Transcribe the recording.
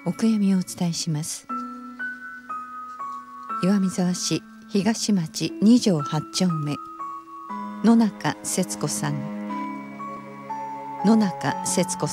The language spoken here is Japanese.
お悔やみをお伝えします。岩見沢市東町2条8丁目、野中節子さん。野中節子